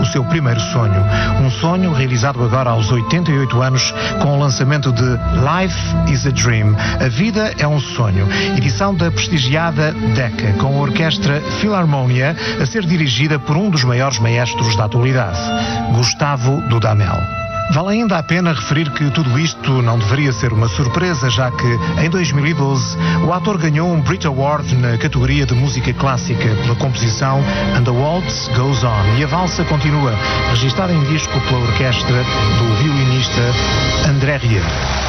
seu primeiro sonho. Um sonho realizado agora aos 88 anos com o lançamento de Life is a Dream. A vida é um sonho. Edição da prestigiada Decca, com a orquestra Filarmónia a ser dirigida por um dos maiores maestros da atualidade, Gustavo Dudamel. Vale ainda a pena referir que tudo isto não deveria ser uma surpresa, já que, em 2012, o ator ganhou um Brit Award na categoria de música clássica pela composição And the Waltz Goes On. E a valsa continua, registada em disco pela orquestra do violinista André Rieu.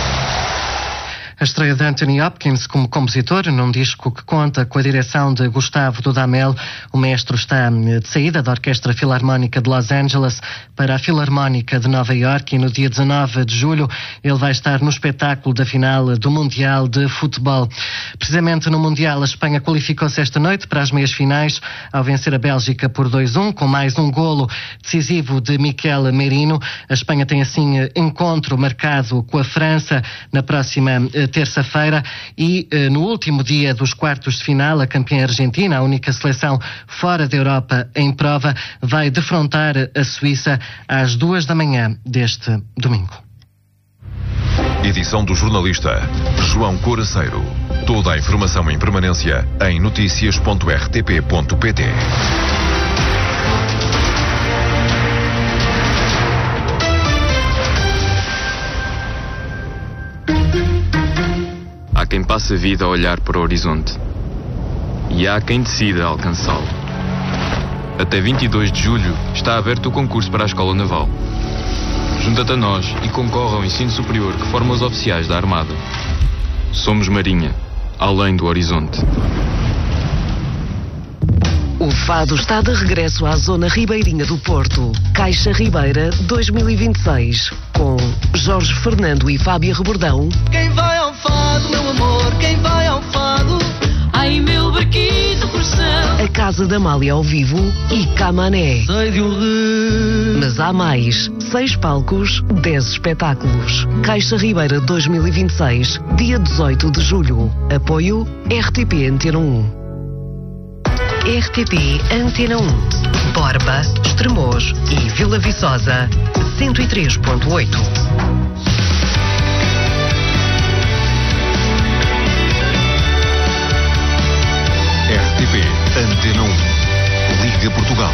A estreia de Anthony Hopkins como compositor num disco que conta com a direção de Gustavo Dudamel. O maestro está de saída da Orquestra Filarmónica de Los Angeles para a Filarmónica de Nova Iorque e no dia 19 de julho ele vai estar no espetáculo da final do Mundial de Futebol. Precisamente no Mundial, a Espanha qualificou-se esta noite para as meias finais ao vencer a Bélgica por 2-1, com mais um golo decisivo de Miquel Merino. A Espanha tem assim encontro marcado com a França na próxima terça-feira e no último dia dos quartos de final, a campeã argentina, a única seleção fora da Europa em prova, vai defrontar a Suíça às 2 da manhã deste domingo. Edição do jornalista João Coraceiro. Toda a informação em permanência em noticias.rtp.pt. Há quem passe a vida a olhar para o horizonte e há quem decida alcançá-lo. Até 22 de julho está aberto o concurso para a Escola Naval. Junta-te a nós e concorre ao ensino superior que forma os oficiais da Armada. Somos Marinha, além do horizonte. O Fado está de regresso à zona ribeirinha do Porto. Caixa Ribeira 2026. Com Jorge Fernando e Fábia Rebordão. Quem vai ao Fado, meu amor, quem vai ao Fado? Ai, meu barquito coração. A Casa da Amália ao vivo e Camané. Sei de um rio. Mas há mais. 6 palcos, 10 espetáculos. Caixa Ribeira 2026. Dia 18 de julho. Apoio RTP Antena 1. RTP Antena 1, Borba, Estremoz e Vila Viçosa, 103.8. RTP Antena 1, Liga Portugal.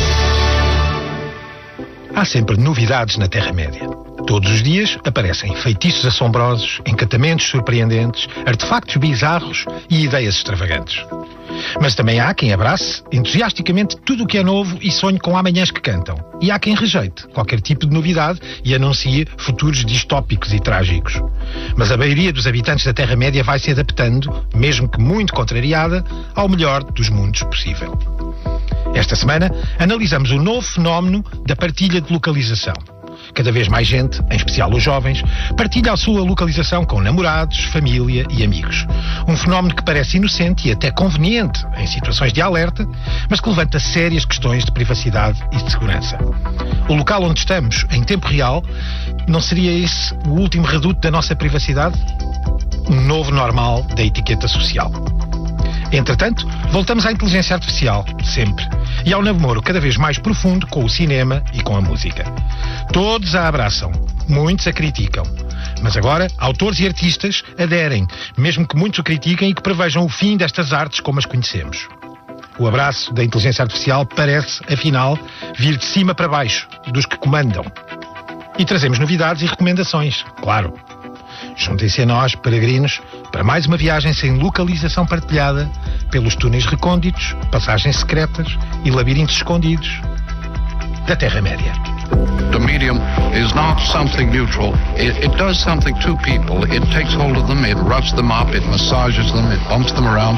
Há sempre novidades na Terra-média. Todos os dias aparecem feitiços assombrosos, encantamentos surpreendentes, artefactos bizarros e ideias extravagantes. Mas também há quem abrace entusiasticamente tudo o que é novo e sonhe com amanhãs que cantam. E há quem rejeite qualquer tipo de novidade e anuncie futuros distópicos e trágicos. Mas a maioria dos habitantes da Terra-média vai se adaptando, mesmo que muito contrariada, ao melhor dos mundos possível. Esta semana analisamos o novo fenómeno da partilha de localização. Cada vez mais gente, em especial os jovens, partilha a sua localização com namorados, família e amigos. Um fenómeno que parece inocente e até conveniente em situações de alerta, mas que levanta sérias questões de privacidade e de segurança. O local onde estamos, em tempo real, não seria esse o último reduto da nossa privacidade? Um novo normal da etiqueta social. Entretanto, voltamos à inteligência artificial, sempre. E ao namoro cada vez mais profundo com o cinema e com a música. Todos a abraçam, muitos a criticam. Mas agora, autores e artistas aderem, mesmo que muitos o critiquem e que prevejam o fim destas artes como as conhecemos. O abraço da inteligência artificial parece, afinal, vir de cima para baixo, dos que comandam. E trazemos novidades e recomendações, claro. Juntem-se a nós, peregrinos, para mais uma viagem sem localização partilhada pelos túneis recônditos, passagens secretas e labirintos escondidos da Terra-média. The medium is not something neutral. It does something to people. It takes hold of them, it roughs them up, it massages them, it bumps them around.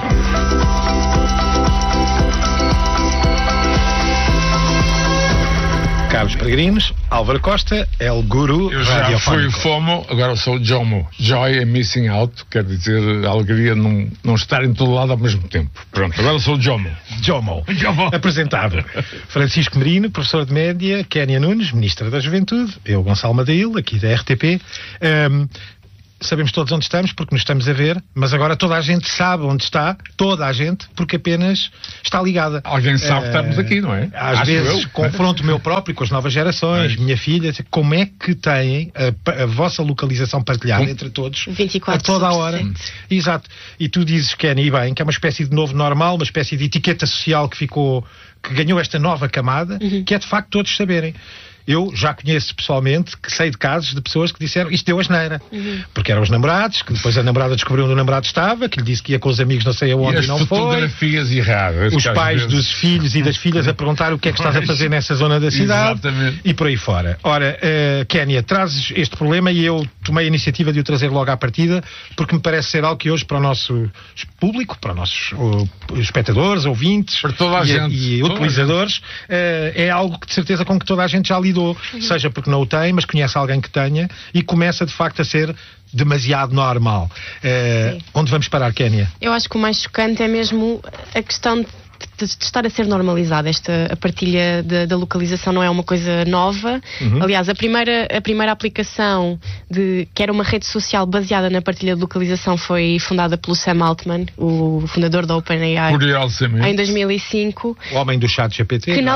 Caros peregrinos, Álvaro Costa é o guru Eu já radiofónico. fui FOMO, agora sou JOMO. Joy é missing out, quer dizer a alegria de não estar em todo lado ao mesmo tempo. Pronto, agora sou JOMO. JOMO. Apresentado. Francisco Merino, professor de média, Kénia Nunes, ministra da Juventude, eu, Gonçalo Madail, aqui da RTP. sabemos todos onde estamos porque nos estamos a ver, mas agora toda a gente sabe onde está, toda a gente, porque apenas está ligada. Alguém sabe que estamos aqui, não é? Às vezes confronto o meu próprio com as novas gerações, minha filha, como é que têm a vossa localização partilhada entre todos 24 a toda a hora. 7. Exato. E tu dizes, Kenny, e bem, que é uma espécie de novo normal, uma espécie de etiqueta social que ganhou esta nova camada, que é de facto todos saberem. Eu já conheço pessoalmente, que sei de casos de pessoas que disseram isto deu asneira. Porque eram os namorados, que depois a namorada descobriu onde o namorado estava, que lhe disse que ia com os amigos não sei aonde e não foi. Fotografias erradas. Os pais dos filhos e das filhas a perguntar o que é que estás a fazer nessa zona da cidade. Exatamente. E por aí fora. Ora, Kénia, trazes este problema e eu tomei a iniciativa de o trazer logo à partida, porque me parece ser algo que hoje para o nosso público, para os nossos espectadores, ouvintes para toda a gente, e utilizadores, é algo que de certeza com que toda a gente já lidou. Seja porque não o tem, mas conhece alguém que tenha e começa de facto a ser demasiado normal. Onde vamos parar, Kénia? Eu acho que o mais chocante é mesmo a questão de estar a ser normalizada. A partilha da localização não é uma coisa nova. Aliás, a primeira aplicação que era uma rede social baseada na partilha de localização foi fundada pelo Sam Altman, o fundador da OpenAI, em 2005. O homem do chat GPT. Que na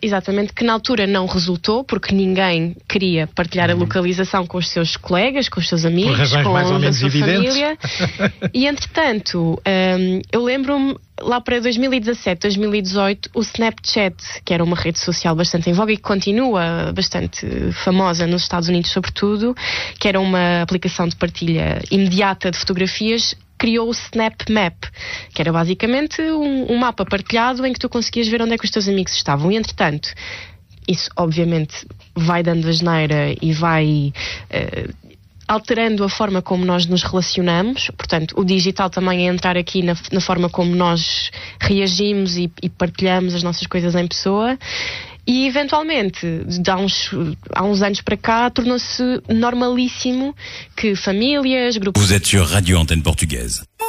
altura não resultou, porque ninguém queria partilhar a localização com os seus colegas, com os seus amigos, com a sua família. E entretanto, eu lembro-me lá para 2017, 2018, o Snapchat, que era uma rede social bastante em voga e que continua bastante famosa nos Estados Unidos sobretudo, que era uma aplicação de partilha imediata de fotografias, criou o Snap Map, que era basicamente um mapa partilhado em que tu conseguias ver onde é que os teus amigos estavam. E entretanto, isso obviamente vai dando asneira e vai alterando a forma como nós nos relacionamos. Portanto, o digital também é entrar aqui na forma como nós reagimos e partilhamos as nossas coisas em pessoa. E, eventualmente, há uns anos para cá, tornou-se normalíssimo que famílias, grupos... Vous êtes sur Radio Antenne Portugaise.